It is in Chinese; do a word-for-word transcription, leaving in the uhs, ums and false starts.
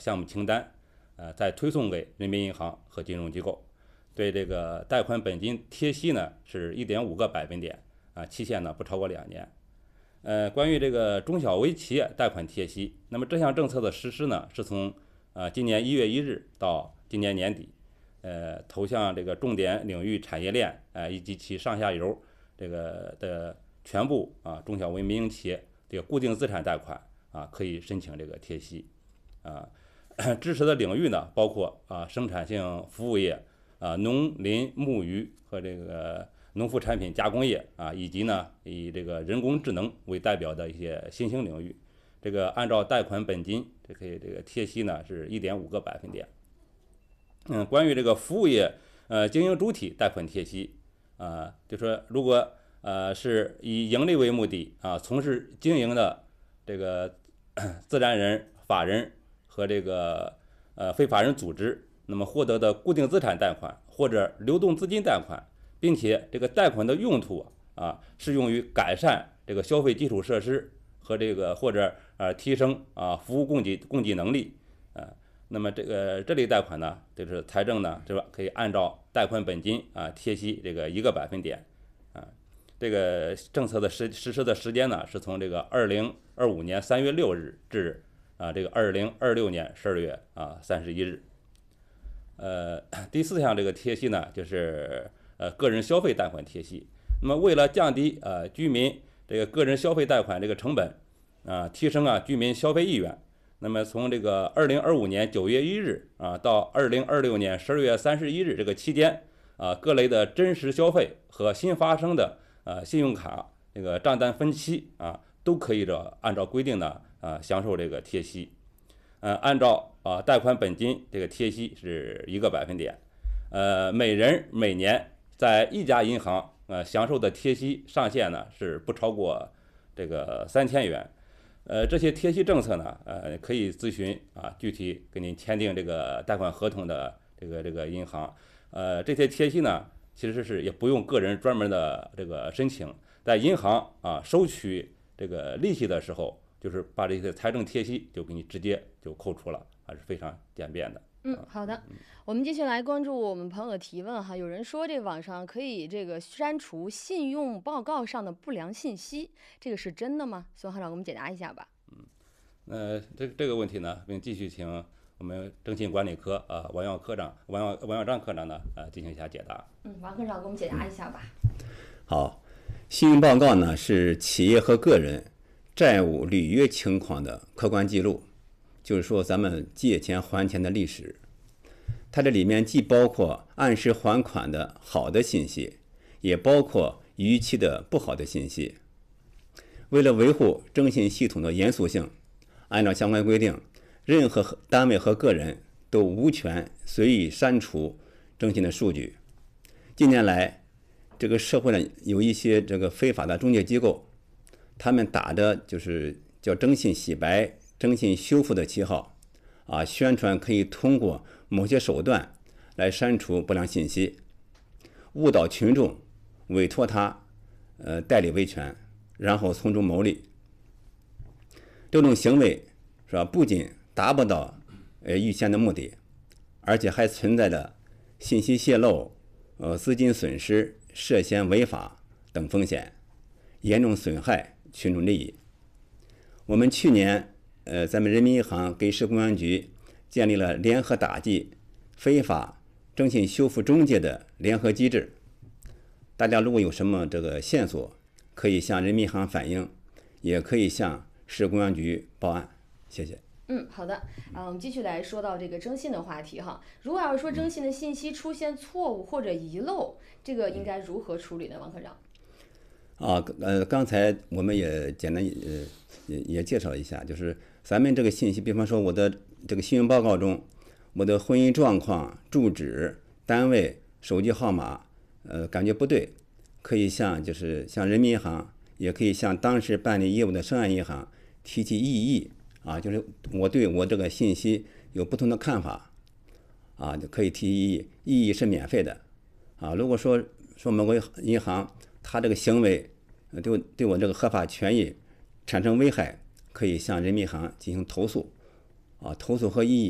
项目清单，呃，再推送给人民银行和金融机构。对这个贷款本金贴息呢是 一点五 个百分点啊，期限呢不超过两年。呃，关于这个中小微企业贷款贴息，那么这项政策的实施呢是从呃今年一月一日到今年年底，呃，投向这个重点领域产业链呃以及其上下游这个的全部啊中小微民营企业这个固定资产贷款啊可以申请这个贴息啊。支持的领域呢包括啊生产性服务业啊、农林牧渔和这个农副产品加工业啊，以及呢以这个人工智能为代表的一些新兴领域。这个按照贷款本金，这可以这个贴息呢是 一点五 个百分点。嗯，关于这个服务业呃经营主体贷款贴息啊，就说如果呃是以盈利为目的啊，从事经营的这个自然人、法人和这个呃非法人组织，那么获得的固定资产贷款或者流动资金贷款，并且这个贷款的用途啊是用于改善这个消费基础设施和这个或者呃提升啊服务供给供给能力啊。那么这个这类贷款呢，就是财政呢，对吧？可以按照贷款本金啊贴息这个一个百分点啊。这个政策的实实施的时间呢，是从这个二零二五年三月六日至啊这个二零二六年十二月啊三十一日。呃，第四项这个贴息呢，就是呃个人消费贷款贴息。那么为了降低呃居民这个个人消费贷款这个成本啊，提升啊居民消费意愿。那么从这个二零二五年九月一日啊到二零二六年十二月三十一日这个期间啊，各类的真实消费和新发生的呃信用卡这个账单分期啊，都可以着按照规定呢啊享受这个贴息。呃，按照啊贷款本金这个贴息是一个百分点，呃，每人每年在一家银行呃享受的贴息上限呢是不超过这个三千元。呃，这些贴息政策呢，呃，可以咨询啊，具体给您签订这个贷款合同的这个这个银行。呃，这些贴息呢，其实是也不用个人专门的这个申请，在银行啊收取这个利息的时候，就是把这些财政贴息就给你直接就扣除了，还是非常简便的。 嗯，好的，我们继续来关注我们朋友的提问哈。有人说这网上可以这个删除信用报告上的不良信息，这个是真的吗？孙行长给我们解答一下吧。 嗯，那这这个问题呢，并继续请我们征信管理科啊、呃、王耀科长、王耀王耀章科长呢呃进行一下解答。 嗯，王科长给我们解答一下吧。 好，信用报告呢是企业和个人债务履约情况的客观记录。就是说咱们借钱还钱的历史，它这里面既包括按时还款的好的信息，也包括逾期的不好的信息。为了维护征信系统的严肃性，按照相关规定，任何单位和个人都无权随意删除征信的数据。近年来，这个社会上有一些这个非法的中介机构，他们打着就是叫征信洗白、征信修复的旗号啊，宣传可以通过某些手段来删除不良信息，误导群众，委托他呃代理维权，然后从中牟利。这种行为是吧，不仅达不到呃预先的目的，而且还存在着信息泄露、呃资金损失、涉嫌违法等风险，严重损害群众利益。我们去年呃，咱们人民银行给市公安局建立了联合打击非法征信修复中介的联合机制。大家如果有什么这个线索，可以向人民银行反映，也可以向市公安局报案。谢谢。 嗯，好的，啊，我们继续来说到这个征信的话题哈。如果要是说征信的信息出现错误或者遗漏，这个应该如何处理呢？王科长。 啊，呃，刚才我们也简单呃也也介绍了一下，就是咱们这个信息，比方说我的这个信用报告中，我的婚姻状况、住址、单位、手机号码，呃，感觉不对，可以向就是向人民银行，也可以向当时办理业务的申案银行提起异议啊，就是我对我这个信息有不同的看法啊，就可以提异议，异议是免费的啊。如果说说某个银行他这个行为对我对我这个合法权益产生危害，可以向人民银行进行投诉啊，投诉和异议